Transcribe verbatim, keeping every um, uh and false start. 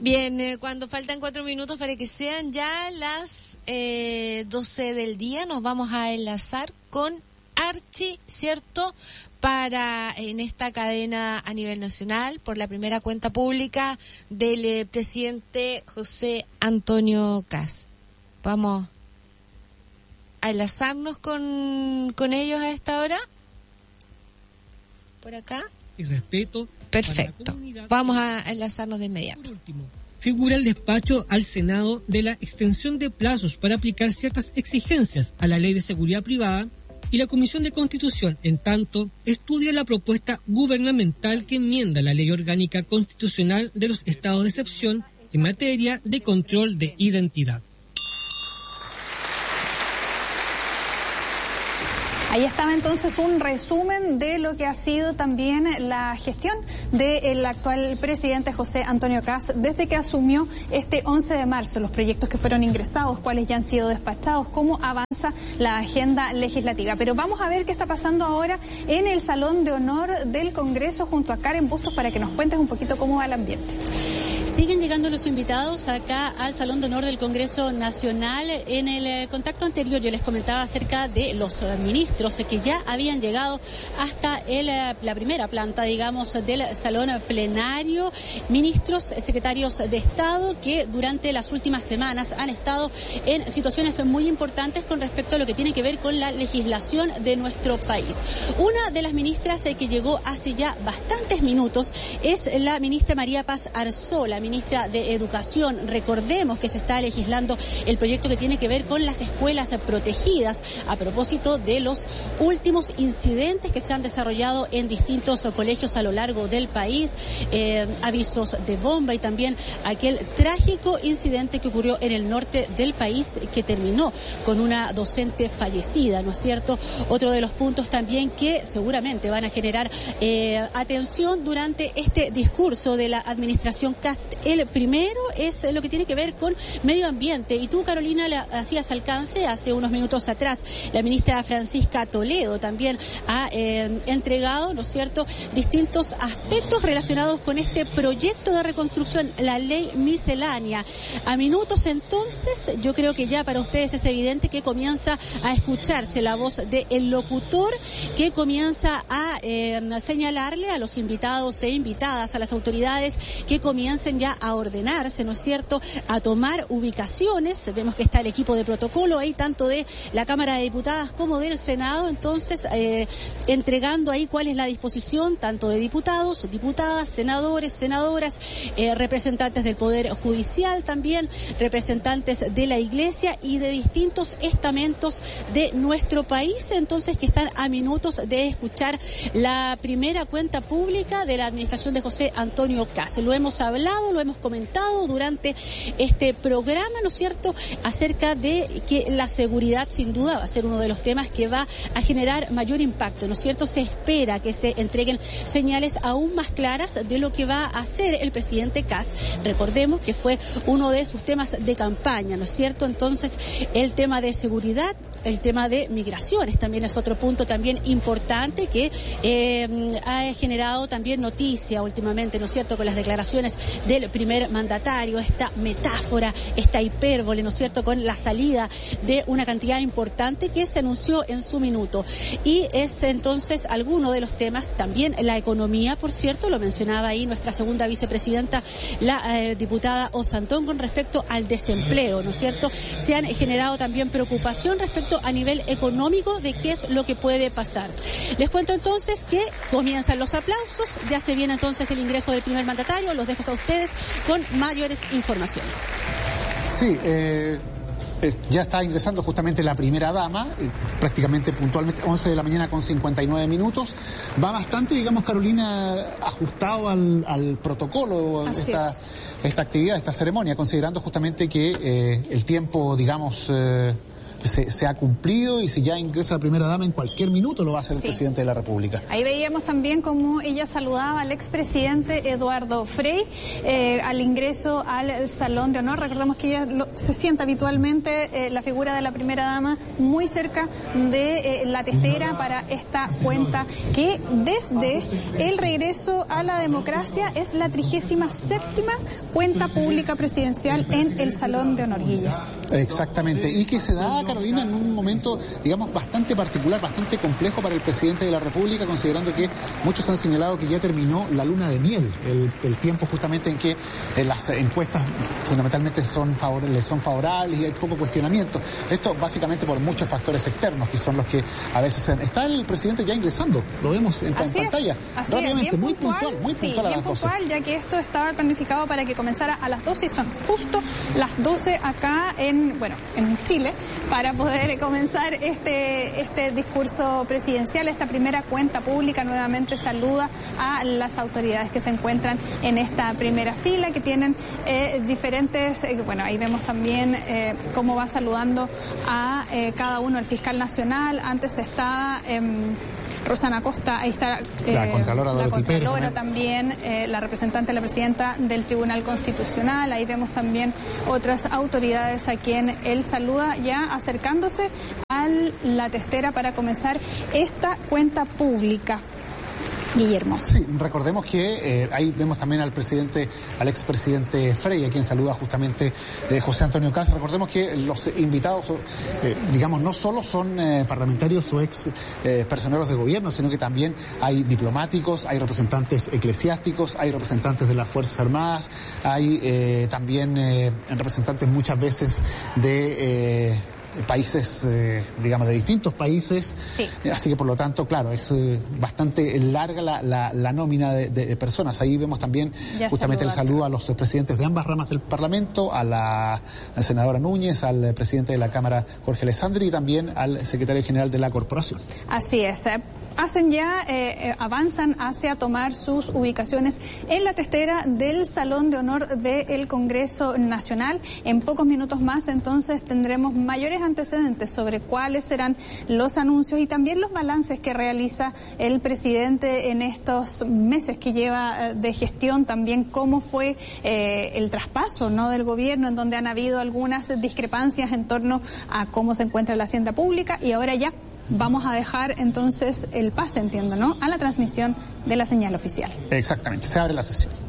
Bien, eh, cuando faltan cuatro minutos para que sean ya las eh, doce del día, nos vamos a enlazar con Archi, ¿cierto?, para en esta cadena a nivel nacional, por la primera cuenta pública del eh, presidente José Antonio Kast. Vamos a enlazarnos con, con ellos a esta hora. Por acá. Y respeto. Perfecto. Vamos a enlazarnos de inmediato. Por último, figura el despacho al Senado de la extensión de plazos para aplicar ciertas exigencias a la Ley de Seguridad Privada, y la Comisión de Constitución, en tanto, estudia la propuesta gubernamental que enmienda la Ley Orgánica Constitucional de los Estados de Excepción en materia de control de identidad. Ahí estaba entonces un resumen de lo que ha sido también la gestión del actual presidente José Antonio Kast desde que asumió este once de marzo, los proyectos que fueron ingresados, cuáles ya han sido despachados, cómo avanza la agenda legislativa. Pero vamos a ver qué está pasando ahora en el Salón de Honor del Congreso junto a Karen Bustos para que nos cuentes un poquito cómo va el ambiente. Siguen llegando los invitados acá al Salón de Honor del Congreso Nacional. En el contacto anterior yo les comentaba acerca de los ministros que ya habían llegado hasta el, la primera planta, digamos, del Salón Plenario. Ministros, secretarios de Estado que durante las últimas semanas han estado en situaciones muy importantes con respecto a lo que tiene que ver con la legislación de nuestro país. Una de las ministras que llegó hace ya bastantes minutos es la ministra María Paz Arzola, ministra de Educación. Recordemos que se está legislando el proyecto que tiene que ver con las escuelas protegidas a propósito de los últimos incidentes que se han desarrollado en distintos colegios a lo largo del país, eh, avisos de bomba y también aquel trágico incidente que ocurrió en el norte del país que terminó con una docente fallecida, ¿no es cierto? Otro de los puntos también que seguramente van a generar eh, atención durante este discurso de la administración Kast. El primero es lo que tiene que ver con medio ambiente. Y tú, Carolina, le hacías alcance hace unos minutos atrás. La ministra Francisca Toledo también ha eh, entregado, ¿no es cierto?, distintos aspectos relacionados con este proyecto de reconstrucción, la ley miscelánea. A minutos entonces, yo creo que ya para ustedes es evidente que comienza a escucharse la voz del locutor que comienza a eh, señalarle a los invitados e invitadas, a las autoridades que comiencen ya a ordenarse, ¿no es cierto?, a tomar ubicaciones. Vemos que está el equipo de protocolo ahí, tanto de la Cámara de Diputadas como del Senado, entonces eh, entregando ahí cuál es la disposición tanto de diputados, diputadas, senadores, senadoras, eh, representantes del Poder Judicial también, representantes de la Iglesia y de distintos estamentos de nuestro país, entonces que están a minutos de escuchar la primera cuenta pública de la administración de José Antonio Kast. Lo hemos hablado, lo hemos comentado durante este programa, ¿no es cierto?, acerca de que la seguridad sin duda va a ser uno de los temas que va a generar mayor impacto, ¿no es cierto? Se espera que se entreguen señales aún más claras de lo que va a hacer el presidente Kast. Recordemos que fue uno de sus temas de campaña, ¿no es cierto? Entonces, el tema de seguridad, el tema de migraciones también es otro punto también importante que eh, ha generado también noticia últimamente, ¿no es cierto?, con las declaraciones del primer mandatario, esta metáfora, esta hipérbole, ¿no es cierto?, con la salida de una cantidad importante que se anunció en su minuto. Y es entonces alguno de los temas, también la economía, por cierto, lo mencionaba ahí nuestra segunda vicepresidenta, la eh, diputada Osantón, con respecto al desempleo, ¿no es cierto? Se han generado también preocupación respecto a nivel económico de qué es lo que puede pasar. Les cuento entonces que comienzan los aplausos, ya se viene entonces el ingreso del primer mandatario, los dejo a ustedes con mayores informaciones. Sí, eh, eh, ya está ingresando justamente la primera dama, eh, prácticamente puntualmente once de la mañana con cincuenta y nueve minutos. Va bastante, digamos, Carolina, ajustado al, al protocolo esta, esta actividad, esta ceremonia, considerando justamente que eh, el tiempo, digamos, eh, se, se ha cumplido y si ya ingresa la primera dama en cualquier minuto lo va a hacer el sí. presidente de la República. Ahí veíamos también cómo ella saludaba al expresidente Eduardo Frei eh, al ingreso al Salón de Honor. Recordamos que ella lo, se sienta habitualmente eh, la figura de la primera dama muy cerca de eh, la testera para esta cuenta que desde el regreso a la democracia es la trigésima séptima cuenta pública presidencial en el Salón de Honor, Guilla. Exactamente, y que se da, Carolina, en un momento, digamos, bastante particular, bastante complejo para el presidente de la República, considerando que muchos han señalado que ya terminó la luna de miel, el, el tiempo justamente en que eh, las encuestas fundamentalmente son favor, le son favorables y hay poco cuestionamiento. Esto básicamente por muchos factores externos, que son los que a veces... Está el presidente ya ingresando, lo vemos en, así en pantalla, es, así rápidamente, es, muy puntual, puntual, muy sí, puntual a bien las doce. puntual, ya que esto estaba planificado para que comenzara a las doce y son justo las doce acá en, bueno, en Chile, para poder comenzar este, este discurso presidencial. Esta primera cuenta pública nuevamente saluda a las autoridades que se encuentran en esta primera fila, que tienen eh, diferentes, eh, bueno, ahí vemos también eh, cómo va saludando a eh, cada uno, el fiscal nacional, antes está... Eh, Rosana Costa, ahí está eh, la Contralora, la Dorothy Contralora Pérez, también, eh, la representante, la presidenta del Tribunal Constitucional. Ahí vemos también otras autoridades a quien él saluda, ya acercándose a la testera para comenzar esta cuenta pública. Guillermo. Sí, recordemos que eh, ahí vemos también al presidente, al expresidente Frei, a quien saluda justamente eh, José Antonio Kast. Recordemos que los invitados, eh, digamos, no solo son eh, parlamentarios o ex eh, personeros de gobierno, sino que también hay diplomáticos, hay representantes eclesiásticos, hay representantes de las Fuerzas Armadas, hay eh, también eh, representantes muchas veces de... Eh, países, eh, digamos, de distintos países, sí. Así que por lo tanto, claro, es eh, bastante larga la, la, la nómina de, de personas. Ahí vemos también ya justamente saluda. el saludo a los presidentes de ambas ramas del Parlamento, a la, a la senadora Núñez, al presidente de la Cámara, Jorge Alessandri, y también al secretario general de la Corporación. Así es. Eh. Hacen ya, eh, avanzan hacia tomar sus ubicaciones en la testera del Salón de Honor del Congreso Nacional. En pocos minutos más, entonces, tendremos mayores antecedentes sobre cuáles serán los anuncios y también los balances que realiza el presidente en estos meses que lleva de gestión, también cómo fue eh, el traspaso, ¿no?, del gobierno, en donde han habido algunas discrepancias en torno a cómo se encuentra la hacienda pública, y ahora ya vamos a dejar entonces el pase, entiendo, ¿no?, a la transmisión de la señal oficial. Exactamente, se abre la sesión.